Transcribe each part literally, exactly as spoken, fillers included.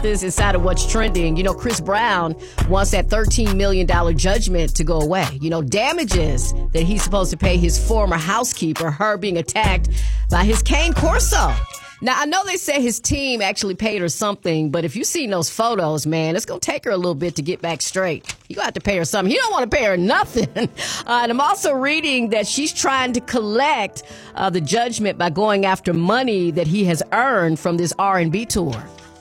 this inside of what's trending. You know, Chris Brown wants that thirteen million dollars judgment to go away. You know, damages that he's supposed to pay his former housekeeper, her being attacked by his cane Corso. Now, I know they say his team actually paid her something, but if you've seen those photos, man, it's going to take her a little bit to get back straight. You going to have to pay her something. You don't want to pay her nothing. Uh, and I'm also reading that she's trying to collect uh, the judgment by going after money that he has earned from this R and B tour.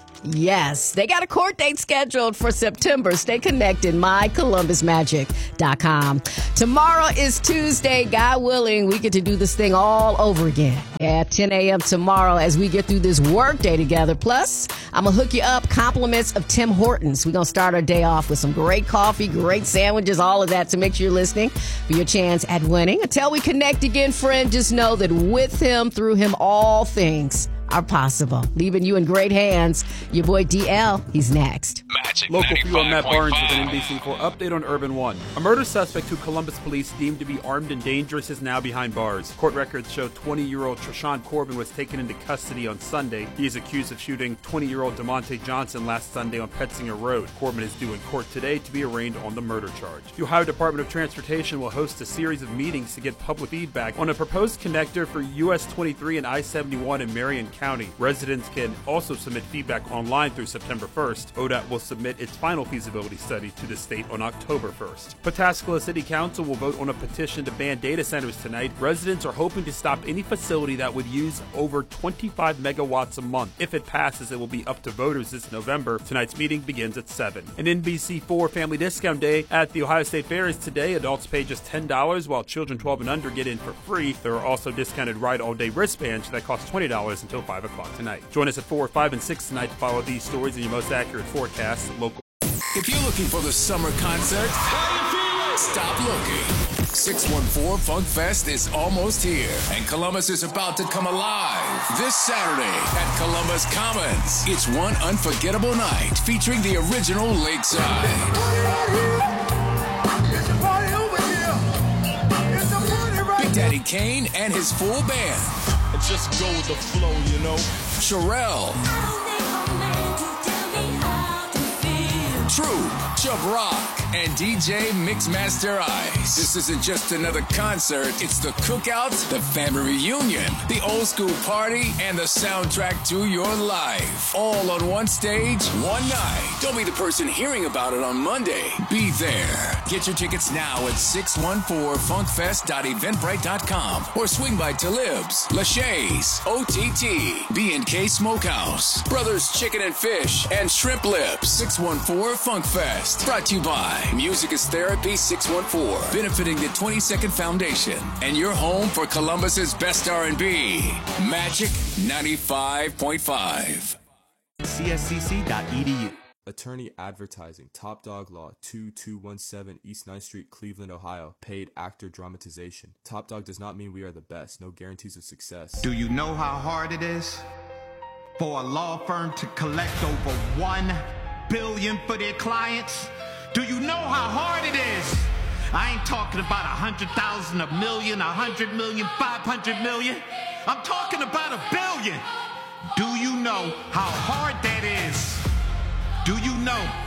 Yes, they got a court date scheduled for September. Stay connected, my columbus magic dot com. Tomorrow is Tuesday. God willing, we get to do this thing all over again at ten a.m. tomorrow as we get through this work day together. Plus, I'm going to hook you up compliments of Tim Hortons. We're going to start our day off with some great coffee, great sandwiches, all of that. So make sure you're listening for your chance at winning. Until we connect again, friend, just know that with him, through him, all things are possible. Leaving you in great hands. Your boy D L, he's next. Magic Local fuel Matt Barnes with an N B C four update on Urban One. A murder suspect who Columbus police deemed to be armed and dangerous is now behind bars. Court records show twenty-year-old Treshawn Corbin was taken into custody on Sunday. He is accused of shooting twenty-year-old DeMonte Johnson last Sunday on Petzinger Road. Corbin is due in court today to be arraigned on the murder charge. The Ohio Department of Transportation will host a series of meetings to get public feedback on a proposed connector for U S twenty-three and I seventy-one in Marion County. Residents can also submit feedback online through September first. O D O T will submit its final feasibility study to the state on October first. Pataskala City Council will vote on a petition to ban data centers tonight. Residents are hoping to stop any facility that would use over twenty-five megawatts a month. If it passes, it will be up to voters this November. Tonight's meeting begins at seven. An N B C four Family Discount Day at the Ohio State Fair is today. Adults pay just ten dollars, while children twelve and under get in for free. There are also discounted ride-all-day wristbands that cost twenty dollars until five o'clock tonight. Join us at four, five, and six tonight to follow these stories and your most accurate forecasts. Local. If you're looking for the summer concert, stop looking. six one four Funk Fest is almost here, and Columbus is about to come alive this Saturday at Columbus Commons. It's one unforgettable night featuring the original Lakeside. Big Daddy Kane and his full band. And just go with the flow, you know. Sherelle. True, Chubb Rock, and D J Mixmaster Ice. This isn't just another concert, it's the cookout, the family reunion, the old school party, and the soundtrack to your life. All on one stage, one night. Don't be the person hearing about it on Monday. Be there. Get your tickets now at six one four funk fest dot eventbrite dot com or swing by Talib's, Lachey's, O T T, B and K Smokehouse, Brothers Chicken and Fish, and Shrimp Lips. six one four Funk Fest. Brought to you by Music is Therapy six one four, benefiting the twenty-second Foundation, and your home for Columbus's best R and B. Magic ninety-five point five. C S C C dot E D U. Attorney Advertising, Top Dog Law, two two one seven East ninth Street, Cleveland, Ohio. Paid actor dramatization. Top Dog does not mean we are the best. No guarantees of success. Do you know how hard it is for a law firm to collect over one billion for their clients? Do you know how hard it is? I ain't talking about a hundred thousand, a million, a hundred million, five hundred million. I'm talking about a billion. Do you know how hard that is? Do you know